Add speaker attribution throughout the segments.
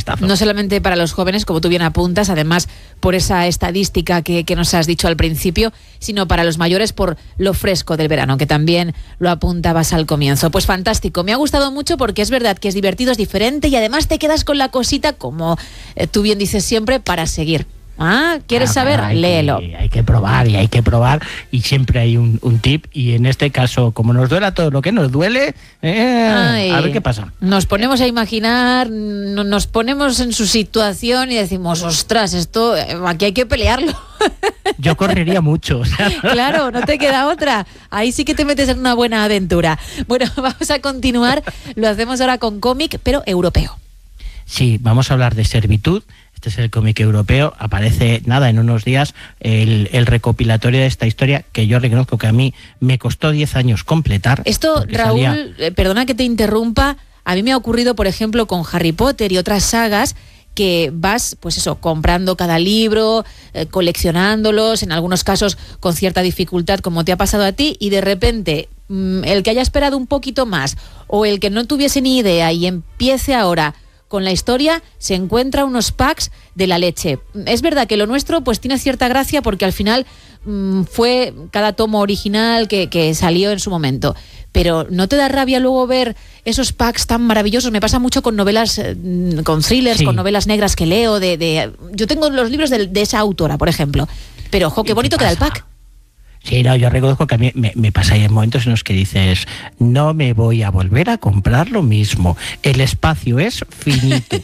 Speaker 1: vistazo.
Speaker 2: No solamente para los jóvenes, como tú bien apuntas, además por esa estadística que nos has dicho al principio, sino para los mayores por lo fresco del verano, que también lo apuntabas al comienzo. Pues fantástico, me ha gustado mucho porque es verdad que es divertido, es diferente y además te quedas con la cosita, como tú bien dices siempre, para seguir. ¿Quieres saber? Léelo.
Speaker 1: Hay que probar y siempre hay un tip, y en este caso, como nos duela todo lo que nos duele, a ver qué pasa.
Speaker 2: Nos ponemos a imaginar, nos ponemos en su situación y decimos, ostras, esto aquí hay que pelearlo.
Speaker 1: Yo correría mucho. O sea.
Speaker 2: Claro, no te queda otra. Ahí sí que te metes en una buena aventura. Bueno, vamos a continuar. Lo hacemos ahora con cómic, pero europeo.
Speaker 1: Sí, vamos a hablar de Servitud. Este es el cómic europeo. Aparece, en unos días, el recopilatorio de esta historia, que yo reconozco que a mí me costó 10 años completar.
Speaker 2: Esto, Raúl, perdona que te interrumpa, a mí me ha ocurrido, por ejemplo, con Harry Potter y otras sagas, que vas, pues eso, comprando cada libro, coleccionándolos, en algunos casos con cierta dificultad, como te ha pasado a ti, y de repente el que haya esperado un poquito más o el que no tuviese ni idea y empiece ahora con la historia, se encuentra unos packs de la leche. Es verdad que lo nuestro pues tiene cierta gracia porque al final fue cada tomo original que salió en su momento. Pero ¿no te da rabia luego ver esos packs tan maravillosos? Me pasa mucho con novelas, con thrillers, sí, con novelas negras que leo. Yo tengo los libros de esa autora, por ejemplo. Pero, ojo, qué bonito queda el pack.
Speaker 1: Sí, yo reconozco que a mí me pasa ahí en momentos en los que dices, no me voy a volver a comprar lo mismo. El espacio es finito.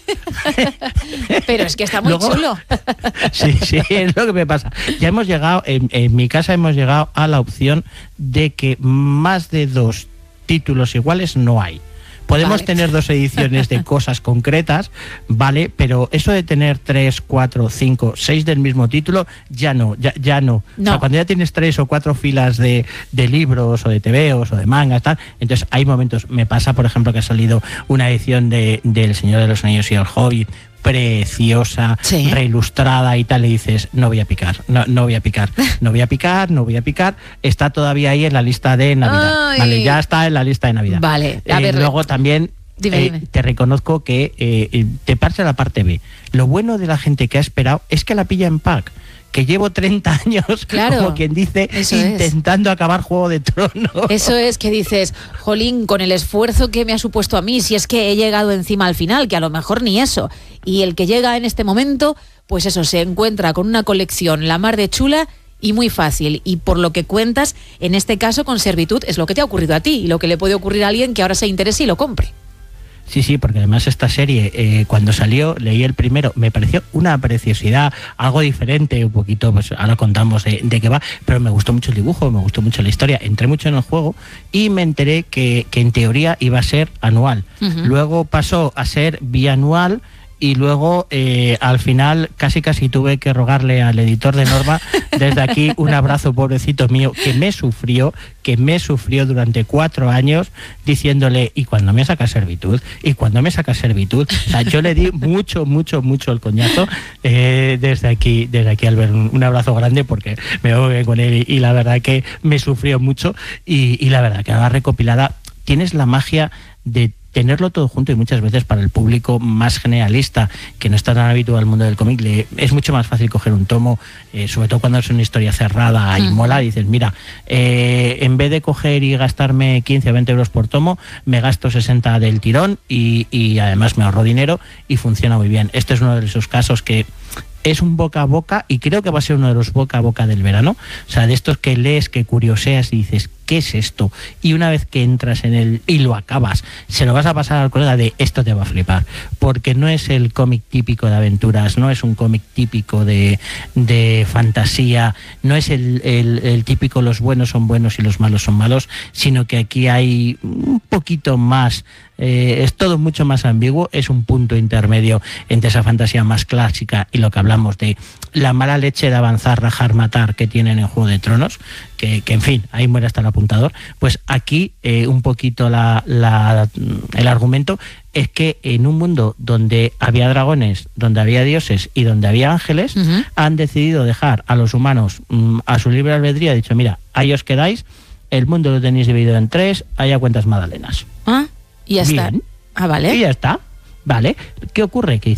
Speaker 2: Pero es que está muy chulo.
Speaker 1: Sí, es lo que me pasa. Ya hemos llegado, en mi casa hemos llegado a la opción de que más de 2 títulos iguales no hay. Podemos tener 2 ediciones de cosas concretas, ¿vale? Pero eso de tener 3, 4, 5, 6 del mismo título, ya no. O sea, cuando ya tienes 3 o 4 filas de libros o de tebeos o de mangas, tal, entonces hay momentos, me pasa, por ejemplo, que ha salido una edición de El Señor de los Anillos y el Hobbit, preciosa, sí, reilustrada y tal, y dices, no voy a picar, está todavía ahí en la lista de Navidad. Ay. Vale, ya está en la lista de Navidad.
Speaker 2: Vale, a ver,
Speaker 1: luego también dime. Te reconozco que te pasa la parte B. Lo bueno de la gente que ha esperado es que la pilla en pack, que llevo 30 años, claro, como quien dice, intentando acabar Juego de Tronos.
Speaker 2: Eso es, que dices, jolín, con el esfuerzo que me ha supuesto a mí, si es que he llegado encima al final, que a lo mejor ni eso. Y el que llega en este momento, pues eso, se encuentra con una colección la mar de chula y muy fácil. Y por lo que cuentas, en este caso con Servitud, es lo que te ha ocurrido a ti y lo que le puede ocurrir a alguien que ahora se interese y lo compre.
Speaker 1: Sí, porque además esta serie, cuando salió, leí el primero, me pareció una preciosidad, algo diferente, un poquito, pues ahora contamos de qué va, pero me gustó mucho el dibujo, me gustó mucho la historia, entré mucho en el juego y me enteré que en teoría iba a ser anual. Uh-huh. Luego pasó a ser bianual. Y luego, al final, casi tuve que rogarle al editor de Norma, desde aquí, un abrazo, pobrecito mío, que me sufrió durante 4 años, diciéndole, ¿y cuándo me sacas Servitud? O sea, yo le di mucho el coñazo. Desde aquí, Albert, un abrazo grande, porque me voy bien con él y la verdad que me sufrió mucho. Y la verdad que ahora recopilada, tienes la magia de tenerlo todo junto, y muchas veces para el público más generalista, que no está tan habituado al mundo del cómic, es mucho más fácil coger un tomo, sobre todo cuando es una historia cerrada y mola, y dices, mira, en vez de coger y gastarme 15 o 20 euros por tomo, me gasto 60 del tirón y además me ahorro dinero y funciona muy bien. Este es uno de esos casos que es un boca a boca, y creo que va a ser uno de los boca a boca del verano. O sea, de estos que lees, que curioseas y dices, ¿qué es esto? Y una vez que entras en él y lo acabas, se lo vas a pasar al colega de esto te va a flipar, porque no es el cómic típico de aventuras, no es un cómic típico de fantasía, no es el típico los buenos son buenos y los malos son malos, sino que aquí hay un poquito más. Es todo mucho más ambiguo, es un punto intermedio entre esa fantasía más clásica y lo que hablamos de la mala leche de avanzar, rajar, matar que tienen en Juego de Tronos, que en fin, ahí muere hasta el apuntador. Pues aquí un poquito el argumento es que en un mundo donde había dragones, donde había dioses y donde había ángeles, han decidido dejar a los humanos a su libre albedrío. Ha dicho, mira, ahí os quedáis, el mundo lo tenéis dividido en 3, haya cuentas magdalenas.
Speaker 2: Y ya está. Vale.
Speaker 1: Y ya está. Vale. ¿Qué ocurre? Que